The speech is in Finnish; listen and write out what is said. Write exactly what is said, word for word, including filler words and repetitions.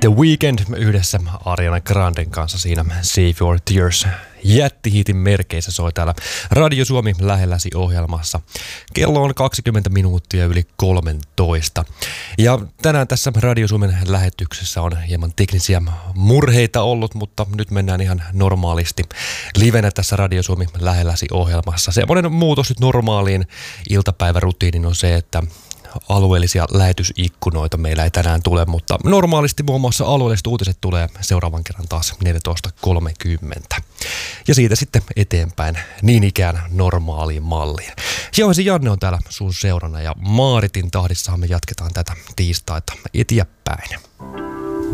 The Weeknd yhdessä Ariana Granden kanssa siinä Save Your Tears jättihiitin merkeissä soi täällä Radio Suomi lähelläsi ohjelmassa. Kello on kaksikymmentä minuuttia yli kolmetoista. Ja tänään tässä Radio Suomen lähetyksessä on hieman teknisiä murheita ollut, mutta nyt mennään ihan normaalisti livenä tässä Radio Suomi lähelläsi ohjelmassa. Semmoinen muutos nyt normaaliin iltapäivärutiiniin on se, että alueellisia lähetysikkunoita meillä ei tänään tule, mutta normaalisti muun muassa alueelliset uutiset tulee seuraavan kerran taas neljätoista kolmekymmentä. Ja siitä sitten eteenpäin niin ikään normaaliin malliin. Jauhesi Janne on täällä sun seurana ja Maaritin tahdissahan me jatketaan tätä tiistaita eteenpäin.